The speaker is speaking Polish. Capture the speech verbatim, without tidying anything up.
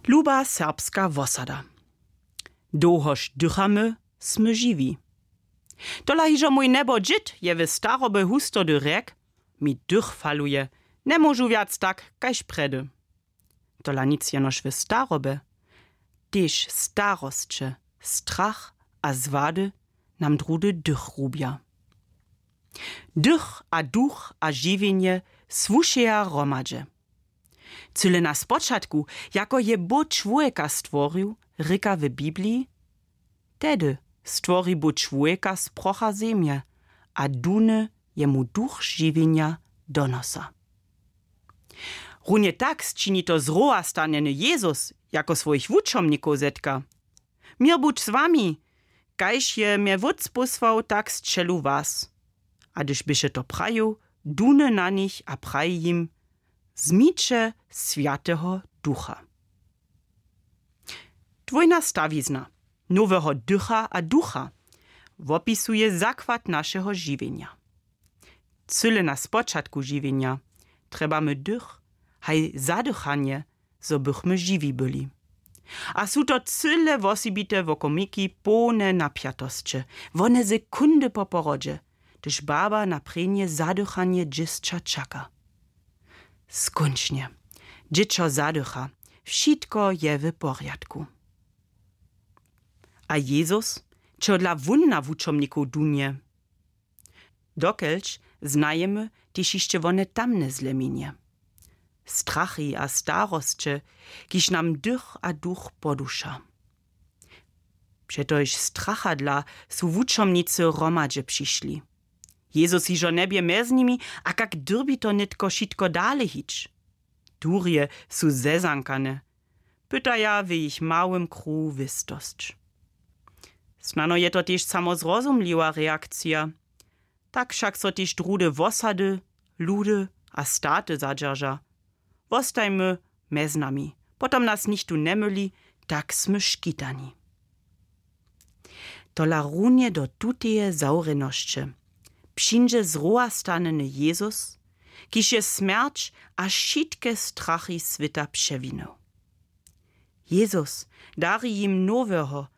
Luba serbska wosada. Dohoż dychamy, smy žiwi. Tola hižo mój nebo džit je w starobe husto do rek, mi dych faluje, ne możu viac tak, kaž predy. Tola nic jenož w starobe, tyž starostče, strach a zwady nam drudy dych rubia. Dych a duch a žiwienie swuszeja romadže. Cyle na spočatku, jako je Bóg człowieka stworzył, ryka w Biblii, tedy stwori Bóg człowieka z procha ziemia, a duny jemu duch żywienia donosa. Runie tak czyni to zroa staneny Jezus, jako swoich wuczomników zetka. Mir buď z wami, kajż je mnie wódz posłał, tak strzelu was. A gdyż byście to praju, duny na nich a praj im, zmicze Świętego Ducha. Dwojna stawizna, nowego dycha a ducha, opisuje zakład naszego żywienia. Cyle na spoczatku żywienia, trebamy dych, haj zadychanie, so bychmy żywi byli. A są to cyle wosibite wokomiki pełne napiatostcze, wone sekundy po porodzie, gdyż baba na prenie zadychanie dziecka czeka. Skończnie. Dziecko zadycha. Wszystko je w porядku. A Jezus, čo dla wunna wuczomników dunie. Dokelć znajemy też jeszcze wone tamne zleminie. Strachy a starostcze, kiż nam dych a duch podusza. Przetoż strachadla su wuczomnicy romadże przyszli. Jezus hižo nebie mez nimi, a kak drbi to nitko šitko dale hič. Turje su zezankane. Pytaja w ich małym kru wistosć. Snano je to też samozrozumliwa reakcja. Tak však so też drude wosady, ludy a state zadżarża. Wostajmy mez nami. Potom nas nichtu nemyli, tak smy škitani. Tola runie do tuteje zaurenosće. Przyjdzie zroa staneny Jezus, kiż je smierć a wszystkie strachy swita przewinął. Jezus dari im nowego,